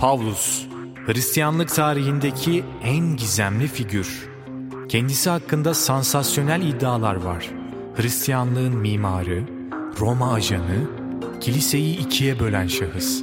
Pavlus, Hristiyanlık tarihindeki en gizemli figür. Kendisi hakkında sansasyonel iddialar var. Hristiyanlığın mimarı, Roma ajanı, kiliseyi ikiye bölen şahıs.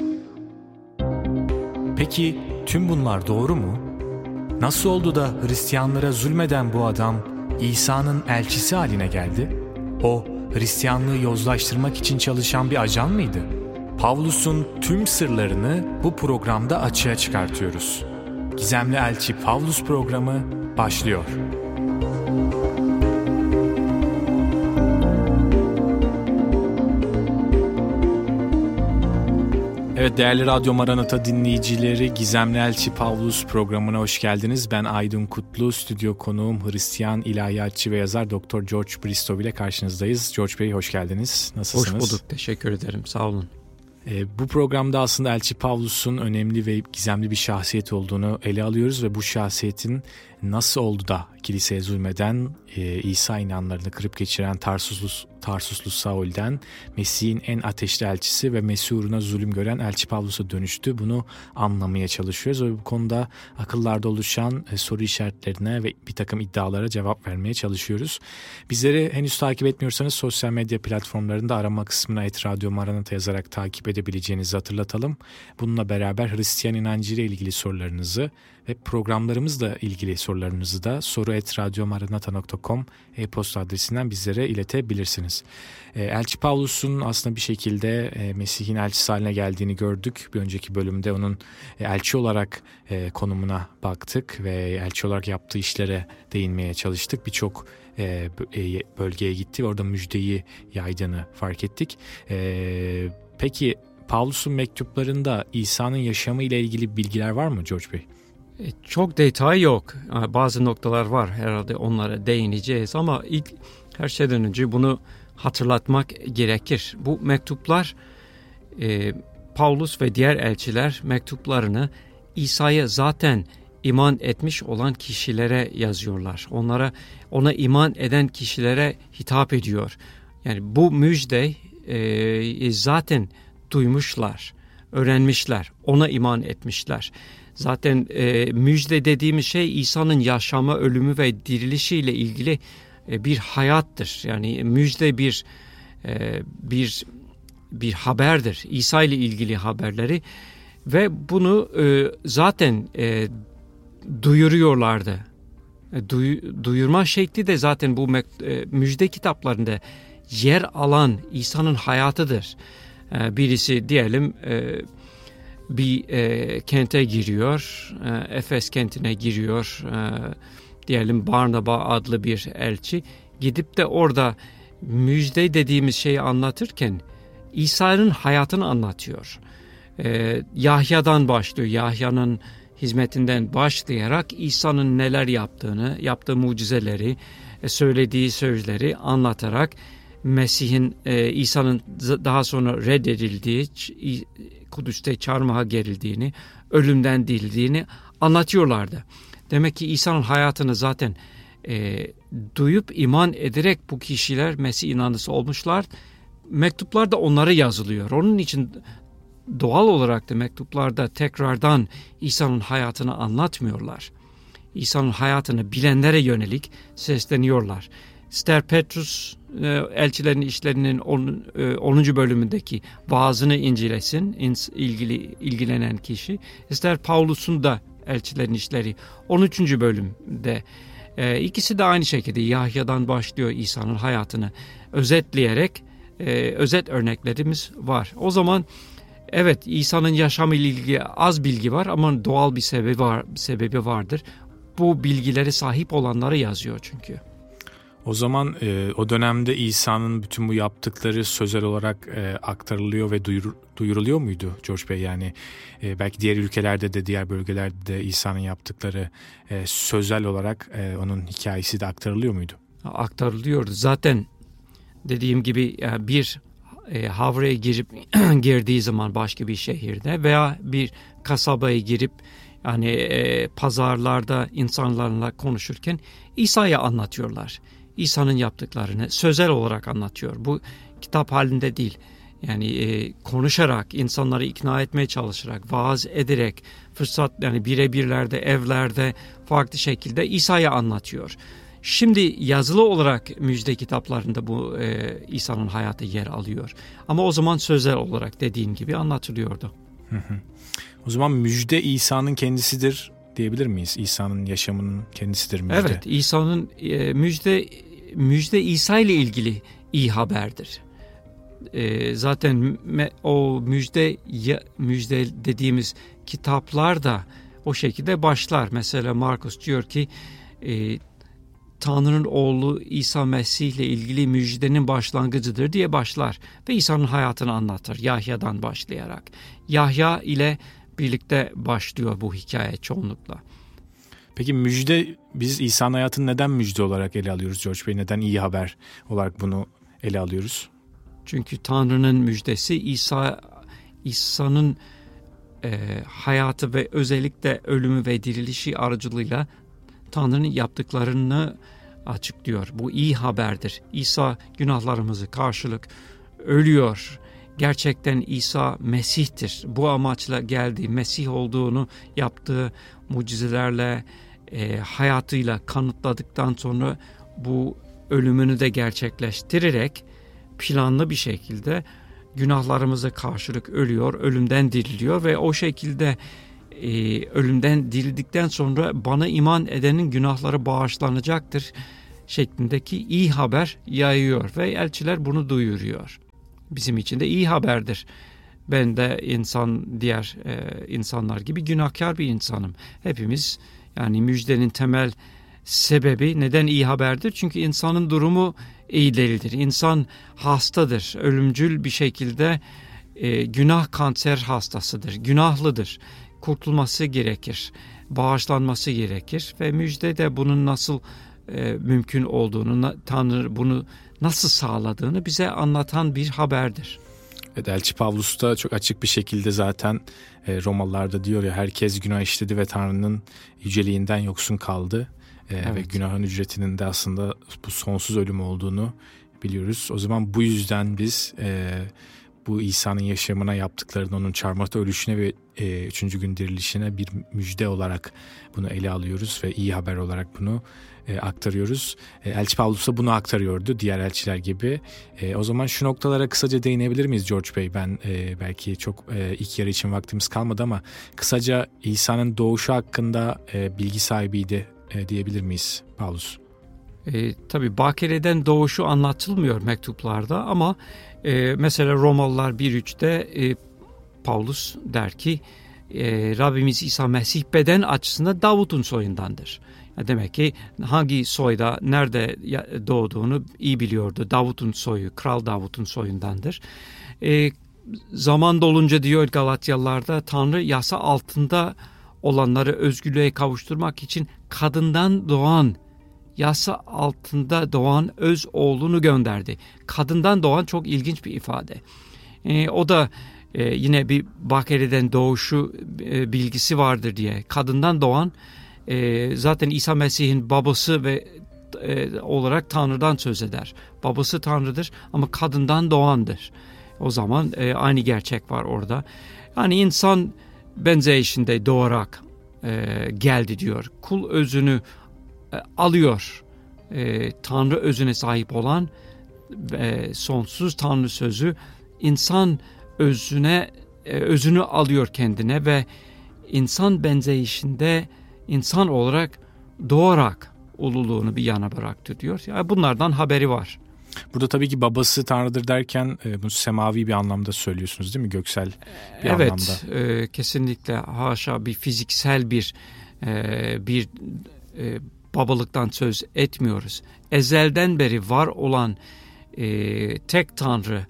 Peki tüm bunlar doğru mu? Nasıl oldu da Hristiyanlara zulmeden bu adam İsa'nın elçisi haline geldi? O Hristiyanlığı yozlaştırmak için çalışan bir ajan mıydı? Pavlus'un tüm sırlarını bu programda açığa çıkartıyoruz. Gizemli Elçi Pavlus programı başlıyor. Evet, değerli Radyo Maranata dinleyicileri, Gizemli Elçi Pavlus programına hoş geldiniz. Ben Aydın Kutlu, stüdyo konuğum Hristiyan ilahiyatçı ve yazar Dr. George Bristow ile karşınızdayız. George Bey, hoş geldiniz. Nasılsınız? Hoş bulduk, teşekkür ederim, sağ olun. Bu programda aslında Elçi Pavlus'un önemli ve gizemli bir şahsiyet olduğunu ele alıyoruz ve bu şahsiyetin nasıl oldu da kiliseye zulmeden, İsa inanlarını kırıp geçiren Tarsuslu Saul'den Mesih'in en ateşli elçisi ve Mesih uğruna zulüm gören Elçi Pavlus'a dönüştü. Bunu anlamaya çalışıyoruz ve bu konuda akıllarda oluşan soru işaretlerine ve bir takım iddialara cevap vermeye çalışıyoruz. Bizleri henüz takip etmiyorsanız sosyal medya platformlarında arama kısmına @Radyo Maranata yazarak takip edebileceğinizi hatırlatalım. Bununla beraber Hristiyan inancı ile ilgili sorularınızı ve programlarımızla ilgili sorularınızı da soru@radyomaranata.com e-posta adresinden bizlere iletebilirsiniz. Elçi Pavlus'un aslında bir şekilde Mesih'in elçisi haline geldiğini gördük. Bir önceki bölümde onun elçi olarak konumuna baktık ve elçi olarak yaptığı işlere değinmeye çalıştık. Birçok bölgeye gitti ve orada müjdeyi yaydığını fark ettik. Peki Pavlus'un mektuplarında İsa'nın yaşamı ile ilgili bilgiler var mı George Bey? Çok detay yok. Bazı noktalar var, herhalde onlara değineceğiz ama ilk her şeyden önce bunu hatırlatmak gerekir. Bu mektuplar, Pavlus ve diğer elçiler mektuplarını İsa'ya zaten iman etmiş olan kişilere yazıyorlar. Ona iman eden kişilere hitap ediyor. Yani bu müjde zaten duymuşlar, öğrenmişler, ona iman etmişler. Zaten müjde dediğimiz şey İsa'nın yaşamı, ölümü ve dirilişiyle ilgili bir hayattır. Yani müjde bir haberdir. İsa ile ilgili haberleri ve bunu zaten duyuruyorlardı. Duyurma şekli de zaten bu müjde kitaplarında yer alan İsa'nın hayatıdır. Birisi diyelim bir kente giriyor, Efes kentine giriyor, diyelim Barnaba adlı bir elçi gidip de orada müjde dediğimiz şeyi anlatırken İsa'nın hayatını anlatıyor. Yahya'dan başlıyor, Yahya'nın hizmetinden başlayarak İsa'nın neler yaptığını, yaptığı mucizeleri, söylediği sözleri anlatarak Mesih'in, İsa'nın daha sonra reddedildiği, Kudüs'te çarmıha gerildiğini, ölümden dirildiğini anlatıyorlardı. Demek ki İsa'nın hayatını zaten duyup iman ederek bu kişiler Mesih inanlısı olmuşlar. Mektuplar da onlara yazılıyor. Onun için doğal olarak da mektuplarda tekrardan İsa'nın hayatını anlatmıyorlar. İsa'nın hayatını bilenlere yönelik sesleniyorlar. İster Petrus elçilerin işlerinin 10. bölümündeki vaazını incelesin, ilgilenen kişi. İster Pavlus'un da elçilerin işleri 13. bölümde. İkisi de aynı şekilde Yahya'dan başlıyor İsa'nın hayatını özetleyerek özet örneklerimiz var. O zaman evet, İsa'nın yaşamıyla ilgili az bilgi var ama doğal bir sebebi vardır. Bu bilgileri sahip olanlara yazıyor çünkü. O zaman o dönemde İsa'nın bütün bu yaptıkları sözel olarak aktarılıyor ve duyuruluyor muydu George Bey? Yani belki diğer ülkelerde de, diğer bölgelerde de İsa'nın yaptıkları sözel olarak onun hikayesi de aktarılıyor muydu? Aktarılıyordu. Zaten dediğim gibi bir havraya girdiği zaman başka bir şehirde veya bir kasabaya girip yani pazarlarda insanlarla konuşurken İsa'ya anlatıyorlar. İsa'nın yaptıklarını sözel olarak anlatıyor. Bu kitap halinde değil. Yani konuşarak, insanları ikna etmeye çalışarak, vaaz ederek, fırsat yani birebirlerde, evlerde farklı şekilde İsa'yı anlatıyor. Şimdi yazılı olarak müjde kitaplarında bu İsa'nın hayatı yer alıyor. Ama o zaman sözel olarak dediğim gibi anlatılıyordu. O zaman müjde İsa'nın kendisidir diyebilir miyiz? İsa'nın yaşamının kendisidir müjde. Evet, İsa'nın müjde İsa ile ilgili iyi haberdir. Zaten o müjde dediğimiz kitaplar da o şekilde başlar. Mesela Markus diyor ki Tanrı'nın oğlu İsa Mesih ile ilgili müjdenin başlangıcıdır diye başlar ve İsa'nın hayatını anlatır Yahya'dan başlayarak. Yahya ile birlikte başlıyor bu hikaye çoğunlukla. Peki müjde, biz İsa'nın hayatını neden müjde olarak ele alıyoruz George Bey? Neden iyi haber olarak bunu ele alıyoruz? Çünkü Tanrı'nın müjdesi İsa'nın hayatı ve özellikle ölümü ve dirilişi aracılığıyla Tanrı'nın yaptıklarını açıklıyor. Bu iyi haberdir. İsa günahlarımızı karşılık ölüyor. Gerçekten İsa Mesih'tir. Bu amaçla geldi. Mesih olduğunu yaptığı mucizelerle, hayatıyla kanıtladıktan sonra bu ölümünü de gerçekleştirerek planlı bir şekilde günahlarımıza karşılık ölüyor, ölümden diriliyor ve o şekilde ölümden dirildikten sonra bana iman edenin günahları bağışlanacaktır şeklindeki iyi haber yayıyor ve elçiler bunu duyuruyor. Bizim için de iyi haberdir. Ben de diğer insanlar gibi günahkar bir insanım. Hepimiz, yani müjdenin temel sebebi neden iyi haberdir? Çünkü insanın durumu iyi değildir. İnsan hastadır, ölümcül bir şekilde günah kanser hastasıdır, günahlıdır. Kurtulması gerekir, bağışlanması gerekir ve müjde de bunun nasıl mümkün olduğunu, Tanrı bunu nasıl sağladığını bize anlatan bir haberdir. Evet, Elçi Pavlus da çok açık bir şekilde zaten Romalılarda diyor ya, herkes günah işledi ve Tanrı'nın yüceliğinden yoksun kaldı. Evet. Ve günahın ücretinin de aslında bu sonsuz ölüm olduğunu biliyoruz. O zaman bu yüzden biz bu İsa'nın yaşamına yaptıklarını, onun çarmıhta ölüşüne ve 3. gün dirilişine bir müjde olarak bunu ele alıyoruz ve iyi haber olarak bunu aktarıyoruz. Elçi Pavlus da bunu aktarıyordu diğer elçiler gibi. O zaman şu noktalara kısaca değinebilir miyiz George Bey? Ben belki çok ilk yarı için vaktimiz kalmadı ama kısaca İsa'nın doğuşu hakkında bilgi sahibiydi diyebilir miyiz Pavlus? Tabii Bakire'den doğuşu anlatılmıyor mektuplarda ama mesela Romalılar 1.3'te Pavlus der ki Rabbimiz İsa Mesih beden açısından Davut'un soyundandır. Demek ki hangi soyda, nerede doğduğunu iyi biliyordu. Davut'un soyu, Kral Davut'un soyundandır. Zaman dolunca diyor Galatyalılarda, Tanrı yasa altında olanları özgürlüğe kavuşturmak için kadından doğan, yasa altında doğan öz oğlunu gönderdi. Kadından doğan çok ilginç bir ifade. O da yine bir Bakire'den doğuşu bilgisi vardır diye. Kadından doğan zaten İsa Mesih'in babası ve olarak Tanrı'dan söz eder. Babası Tanrı'dır ama kadından doğandır. O zaman aynı gerçek var orada. Yani insan benzeyişinde doğarak geldi diyor. Kul özünü alıyor. Tanrı özüne sahip olan sonsuz Tanrı sözü insan özünü alıyor kendine ve insan benzeyişinde insan olarak doğarak ululuğunu bir yana bıraktı diyor. Yani bunlardan haberi var. Burada tabii ki babası Tanrı'dır derken bunu semavi bir anlamda söylüyorsunuz değil mi? Göksel bir anlamda. Evet, kesinlikle haşa bir fiziksel bir babalıktan söz etmiyoruz. Ezelden beri var olan tek Tanrı,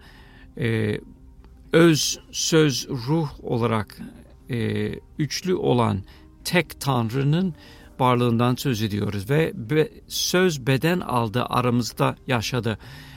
öz, söz, ruh olarak üçlü olan tek Tanrı'nın varlığından söz ediyoruz ve söz beden aldı, aramızda yaşadı.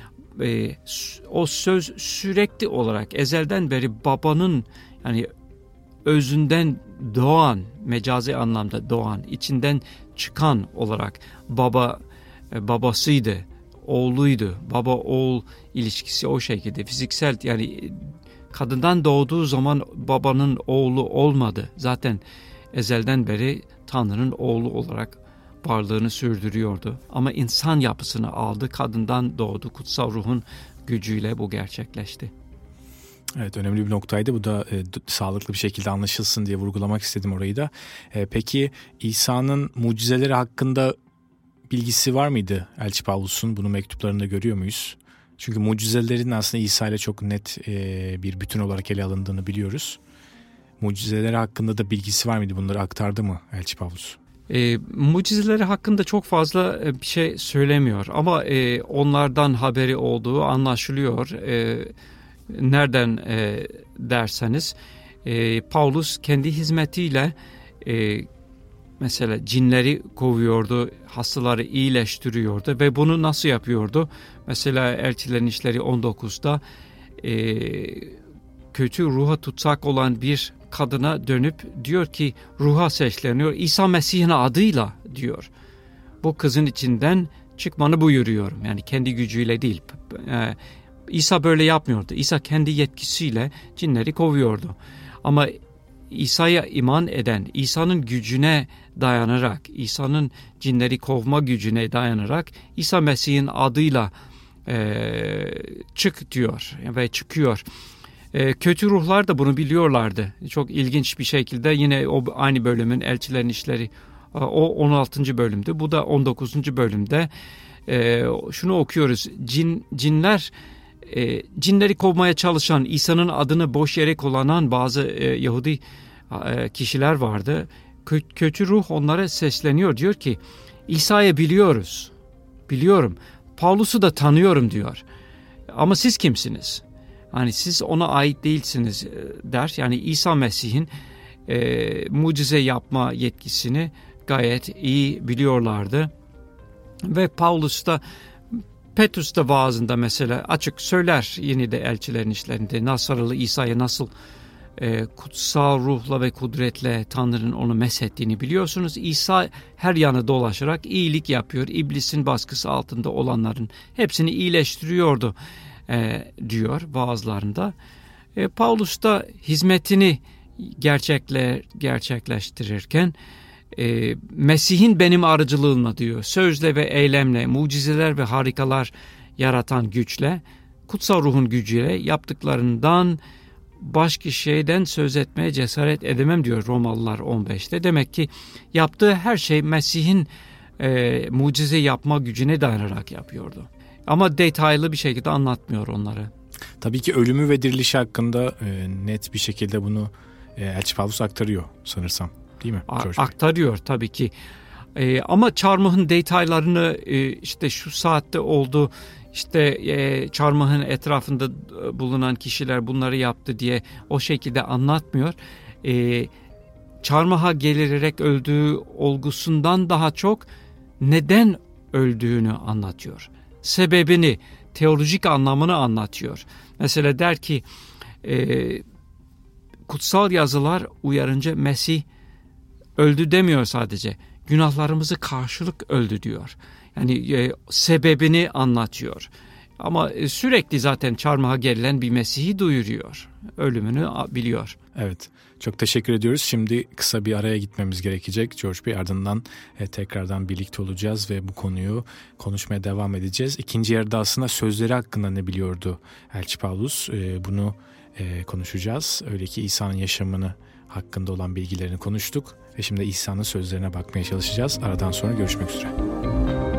O söz sürekli olarak ezelden beri babanın, yani özünden doğan, mecazi anlamda doğan, içinden çıkan olarak babasıydı. oğluydu. Baba oğul ilişkisi o şekilde. Fiziksel, yani kadından doğduğu zaman babanın oğlu olmadı. Zaten ezelden beri Tanrı'nın oğlu olarak varlığını sürdürüyordu. Ama insan yapısını aldı, kadından doğdu. Kutsal ruhun gücüyle bu gerçekleşti. Evet, önemli bir noktaydı. Bu da sağlıklı bir şekilde anlaşılsın diye vurgulamak istedim orayı da. Peki İsa'nın mucizeleri hakkında bilgisi var mıydı Elçi Pavlus'un? Bunu mektuplarında görüyor muyuz? Çünkü mucizelerin aslında İsa ile çok net bir bütün olarak ele alındığını biliyoruz. Mucizeleri hakkında da bilgisi var mıydı? Bunları aktardı mı Elçi Pavlus? Mucizeleri hakkında çok fazla bir şey söylemiyor ama onlardan haberi olduğu anlaşılıyor. Nereden derseniz Paulus kendi hizmetiyle mesela cinleri kovuyordu, hastaları iyileştiriyordu ve bunu nasıl yapıyordu? Mesela Elçilerin İşleri 19'da kötü ruha tutsak olan bir kadına dönüp diyor ki, ruha sesleniyor, İsa Mesih'in adıyla diyor. Bu kızın içinden çıkmanı buyuruyorum. Yani kendi gücüyle değil. İsa böyle yapmıyordu. İsa kendi yetkisiyle cinleri kovuyordu. Ama İsa'ya iman eden, İsa'nın gücüne dayanarak, İsa'nın cinleri kovma gücüne dayanarak İsa Mesih'in adıyla çık diyor ve çıkıyor. Kötü ruhlar da bunu biliyorlardı. Çok ilginç bir şekilde yine o aynı bölümün Elçilerin İşleri o 16. bölümde, bu da 19. bölümde şunu okuyoruz. Cinler cinleri kovmaya çalışan, İsa'nın adını boş yere kullanan bazı Yahudi kişiler vardı. Kötü ruh onlara sesleniyor. Diyor ki, İsa'yı biliyorum. Pavlus'u da tanıyorum diyor. Ama siz kimsiniz? Hani siz ona ait değilsiniz der. Yani İsa Mesih'in mucize yapma yetkisini gayet iyi biliyorlardı. Ve Paulus da Petrus da vaazında mesela açık söyler, yine de Elçilerin İşlerinde Nasaralı İsa'ya nasıl kutsal ruhla ve kudretle Tanrı'nın onu meshettiğini biliyorsunuz. İsa her yana dolaşarak iyilik yapıyor. İblisin baskısı altında olanların hepsini iyileştiriyordu diyor vaazlarında. Paulus da hizmetini gerçekleştirirken Mesih'in benim aracılığımla diyor, sözle ve eylemle, mucizeler ve harikalar yaratan güçle, kutsal ruhun gücüyle yaptıklarından başka şeyden söz etmeye cesaret edemem diyor Romalılar 15'te. Demek ki yaptığı her şey Mesih'in mucize yapma gücüne dayanarak yapıyordu. Ama detaylı bir şekilde anlatmıyor onları. Tabii ki ölümü ve dirilişi hakkında net bir şekilde bunu Elçi Pavlus aktarıyor sanırsam. Değil mi? Aktarıyor tabii ki. Ama çarmıhın detaylarını işte şu saatte oldu, işte çarmıhın etrafında bulunan kişiler bunları yaptı diye o şekilde anlatmıyor. Çarmıha gelerek öldüğü olgusundan daha çok neden öldüğünü anlatıyor. Sebebini, teolojik anlamını anlatıyor. Mesela der ki kutsal yazılar uyarınca Mesih öldü demiyor sadece. Günahlarımızı karşılık öldü diyor. Yani sebebini anlatıyor. Ama sürekli zaten çarmıha gerilen bir Mesih'i duyuruyor. Ölümünü biliyor. Evet. Çok teşekkür ediyoruz. Şimdi kısa bir araya gitmemiz gerekecek George Bey. Ardından tekrardan birlikte olacağız ve bu konuyu konuşmaya devam edeceğiz. İkinci yarıda aslında sözleri hakkında ne biliyordu Elçi Pavlus? Bunu konuşacağız. Öyle ki İsa'nın yaşamını hakkında olan bilgilerini konuştuk ve şimdi İsa'nın sözlerine bakmaya çalışacağız. Aradan sonra görüşmek üzere.